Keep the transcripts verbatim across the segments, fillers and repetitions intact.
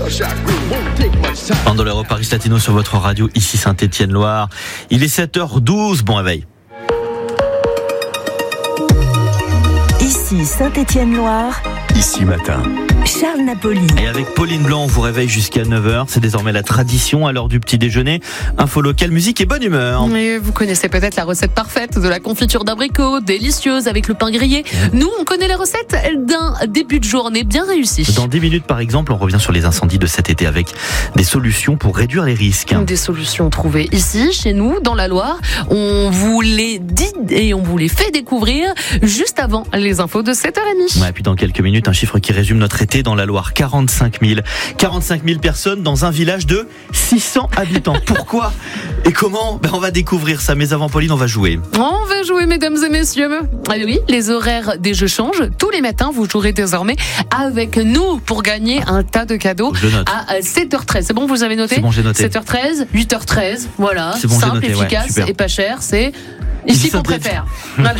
Pendant l'Euro Paris Latino sur votre radio, ici Saint-Étienne-Loire. Il est sept heures douze, bon réveil. Ici Saint-Étienne-Loire. Ici matin. Charles Napoli. Et avec Pauline Blanc, on vous réveille jusqu'à neuf heures. C'est désormais la tradition à l'heure du petit déjeuner. Info locale, musique et bonne humeur. Et vous connaissez peut-être la recette parfaite de la confiture d'abricot, délicieuse avec le pain grillé. Nous, on connaît la recette d'un début de journée bien réussi. Dans dix minutes, par exemple, on revient sur les incendies de cet été avec des solutions pour réduire les risques. Des solutions trouvées ici, chez nous, dans la Loire. On vous les dit et on vous les fait découvrir juste avant les infos de sept heures trente. Ouais, et puis dans quelques minutes, un chiffre qui résume notre été dans la Loire. quarante-cinq mille. quarante-cinq mille personnes dans un village de six cents habitants. Pourquoi et comment? Ben, on va découvrir ça. Mais avant, Pauline, on va jouer. On va jouer, mesdames et messieurs. Ah oui, les horaires des jeux changent. Tous les matins, vous jouerez désormais avec nous pour gagner un tas de cadeaux à sept heures treize. C'est bon, vous avez noté? C'est bon, j'ai noté. sept heures treize, huit heures treize. Voilà. C'est bon, simple, j'ai noté, efficace ouais, et pas cher. C'est ici qu'on préfère. Voilà.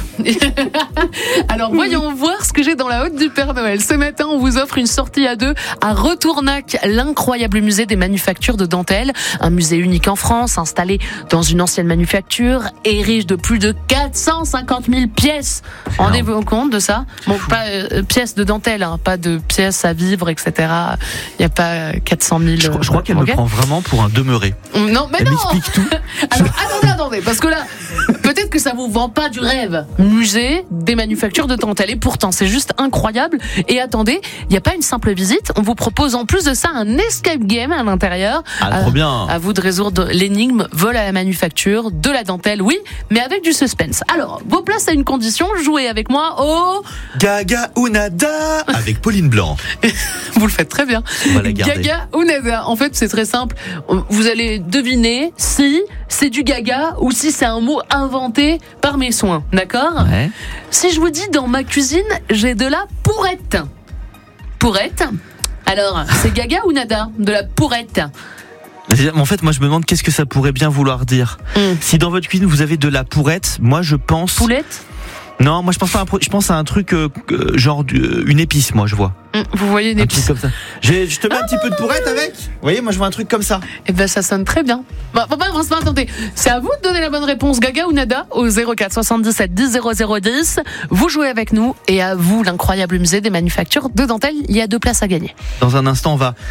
Alors, voyons voir ce que j'ai dans la hotte du Père Noël. Ce matin, on vous offre une sortie à deux à Retournac, l'incroyable musée des manufactures de dentelle. Un musée unique en France, installé dans une ancienne manufacture et riche de plus de quatre cent cinquante mille pièces. Rendez-vous compte de ça? Bon, pas euh, pièces de dentelle, hein, pas de pièces à vivre, et cetera. Il n'y a pas quatre cent mille. Je, je crois qu'elle okay. me prend vraiment pour un demeuré. Non, mais Elle non. m'explique tout. Alors, attendez, attendez, parce que là, peut-être que ça vous vend pas du rêve. Musée des manufactures de dentelle. Et pourtant, c'est juste incroyable. Et attendez, il n'y a pas une simple visite. On vous propose en plus de ça un escape game à l'intérieur. Ah, à, trop bien. À vous de résoudre l'énigme vol à la manufacture de la dentelle. Oui, mais avec du suspense. Alors, vos places à une condition. Jouez avec moi au Gaga ou Nada avec Pauline Blanc. Vous le faites très bien. On va la garder. Gaga ou Nada. En fait, c'est très simple. Vous allez deviner si c'est du gaga ou si c'est un mot inventé par mes soins. D'accord? Ouais. Si je vous dis dans ma cuisine, j'ai de la pourrette. Pourrette. Alors, c'est gaga ou nada? De la pourrette. En fait, moi, je me demande qu'est-ce que ça pourrait bien vouloir dire. Mm. Si dans votre cuisine vous avez de la pourrette, moi, je pense. Poulette? Non, moi, je pense pas. À un, je pense à un truc euh, genre euh, une épice, moi, je vois. Mm, vous voyez une un épice truc comme ça. J'ai, je te mets ah un petit peu de pourrette avec. Vous voyez, moi, je vois un truc comme ça. Eh ben, ça sonne très bien. Bon, bon, bon, bon attendez. C'est à vous de donner la bonne réponse, gaga ou nada, au zéro quatre soixante-dix-sept dix zéro zéro dix. Vous jouez avec nous et à vous l'incroyable musée des manufactures de dentelle. Il y a deux places à gagner. Dans un instant, on va